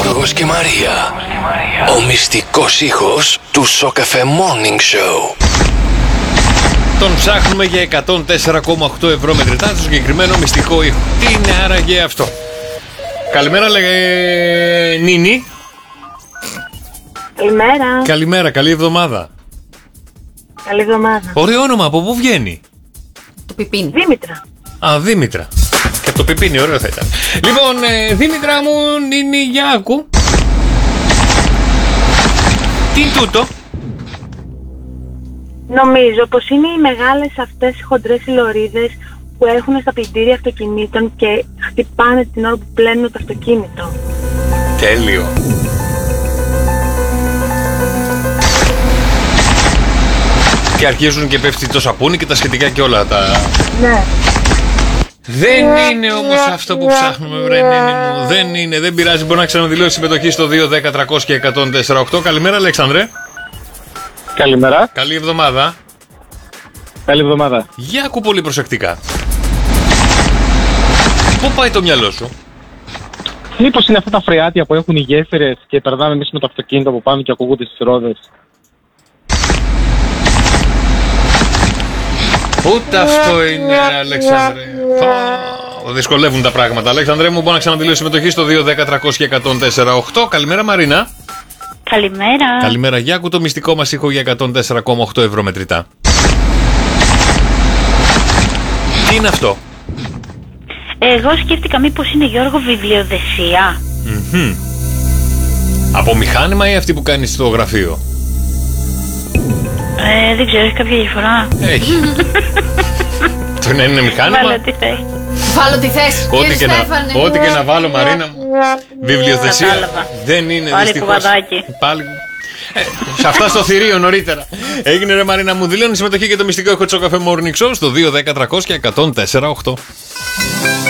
Γιώργος και Μαρία. Ο μυστικός ήχος του Shock FM Morning Show. Τον ψάχνουμε για 104,8 ευρώ μετρητά στο συγκεκριμένο μυστικό ήχο. Τι είναι άραγε αυτό? Καλημέρα, Νίνη. Καλημέρα. Καλημέρα, καλή εβδομάδα. Καλή εβδομάδα. Ωραίο όνομα, από πού βγαίνει? Το Πιπίνι. Δήμητρα. Α, Δήμητρα. Και από το Πιπίνι, ωραίο θα ήταν. Λοιπόν, Δήμητρα μου, Νίνη, για άκου. Τι είναι τούτο? Νομίζω πως είναι οι μεγάλες αυτές χοντρές λωρίδες που έχουν στα πλυντήρια αυτοκινήτων και χτυπάνε την ώρα που πλένουν το αυτοκίνητο. Τέλειο. Και αρχίζουν και πέφτει το σαπούνι και τα σχετικά και όλα τα... Ναι. Δεν είναι όμως αυτό που ψάχνουμε, βρε Νίνη μου. Δεν είναι, δεν πειράζει. Μπορεί να ξαναδηλώσει συμμετοχή στο 210 300 και 104,8. Καλημέρα, Αλέξανδρε. Καλημέρα. Καλή εβδομάδα. Καλή εβδομάδα. Για ακού πολύ προσεκτικά. Πού πάει το μυαλό σου? Μήπως είναι αυτά τα φρεάτια που έχουν οι γέφυρες και περνάμε εμείς με το αυτοκίνητο που πάμε και ακούγονται στις ρόδες? Ούτε αυτό είναι, Αλέξανδρε. Δυσκολεύουν τα πράγματα. Αλέξανδρε μου, μπορεί να ξαναδηλώσει συμμετοχή στο 210 300 και 104,8. Καλημέρα, Μαρίνα. Καλημέρα. Καλημέρα, για άκου το μυστικό μας ήχο για 104,8 ευρώ μετρητά. Τι είναι αυτό? Εγώ σκέφτηκα μήπως είναι, Γιώργο, βιβλιοδεσία. Από μηχάνημα ή αυτή που κάνεις στο γραφείο? Δεν ξέρω, έχει κάποια διαφορά. Έχει. Το να είναι μηχάνημα. Βάλω τι θες. Βάλω τι θες. Ό,τι και να βάλω, Μαρίνα μου. Βιβλιοθεσία. Κατάλαβα. Δεν είναι Πάλι δυστυχώς. κουβαδάκι. Πάλι. Σε αυτά στο θηρίο νωρίτερα. Έγινε, ρε Μαρίνα μου. Δηλώνει συμμετοχή για το μυστικό ήχο του Shock FM Morning Show στο 210 300 και 104,8.